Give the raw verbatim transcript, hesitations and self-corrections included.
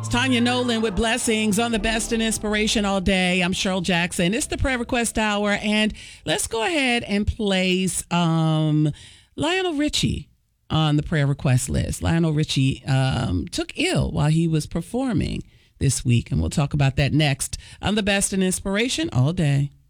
It's Tanya Nolan with Blessings on the Best in Inspiration all day. I'm Cheryl Jackson. It's the prayer request hour, and let's go ahead and place um, Lionel Richie on the prayer request list. Lionel Richie um, took ill while he was performing this week, and we'll talk about that next on the Best in Inspiration all day.